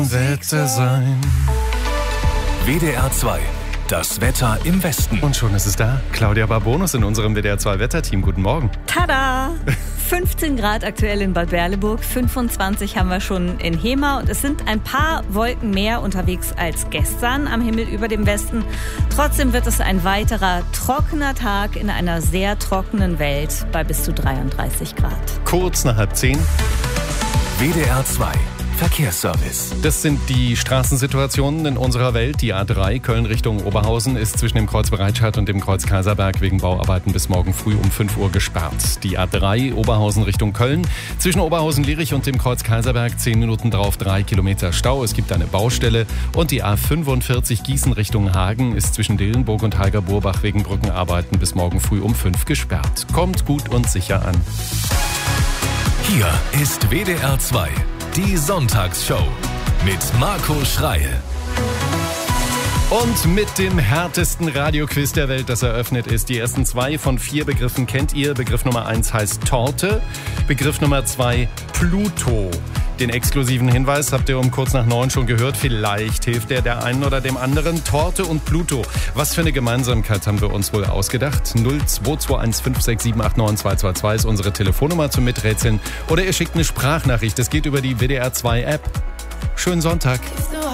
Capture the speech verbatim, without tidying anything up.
Wetter sein. W D R zwei. Das Wetter im Westen. Und schon ist es da. Claudia Barbonus in unserem W D R zwei Wetterteam. Guten Morgen. Tada! fünfzehn Grad aktuell in Bad Berleburg, fünfundzwanzig haben wir schon in Hema und es sind ein paar Wolken mehr unterwegs als gestern am Himmel über dem Westen. Trotzdem wird es ein weiterer trockener Tag in einer sehr trockenen Welt bei bis zu dreiunddreißig Grad. Kurz nach halb zehn. W D R zwei. Verkehrsservice. Das sind die Straßensituationen in unserer Welt. Die A drei Köln Richtung Oberhausen ist zwischen dem Kreuz Bereitstadt und dem Kreuz Kaiserberg wegen Bauarbeiten bis morgen früh um fünf Uhr gesperrt. Die A drei Oberhausen Richtung Köln zwischen Oberhausen-Lierich und dem Kreuz Kaiserberg zehn Minuten drauf drei Kilometer Stau. Es gibt eine Baustelle. Und die A fünfundvierzig Gießen Richtung Hagen ist zwischen Dillenburg und Heiger-Burbach wegen Brückenarbeiten bis morgen früh um fünf gesperrt. Kommt gut und sicher an. Hier ist W D R zwei. Die Sonntagsshow mit Marco Schreil. Und mit dem härtesten Radioquiz der Welt, das eröffnet ist. Die ersten zwei von vier Begriffen kennt ihr. Begriff Nummer eins heißt Torte. Begriff Nummer zwei Pluto. Den exklusiven Hinweis habt ihr um kurz nach neun schon gehört. Vielleicht hilft der der einen oder dem anderen. Torte und Pluto. Was für eine Gemeinsamkeit haben wir uns wohl ausgedacht? null zwei zwei eins fünf sechs sieben acht neun zwei zwei zwei ist unsere Telefonnummer zum Miträtseln. Oder ihr schickt eine Sprachnachricht. Das geht über die W D R zwei App. Schönen Sonntag.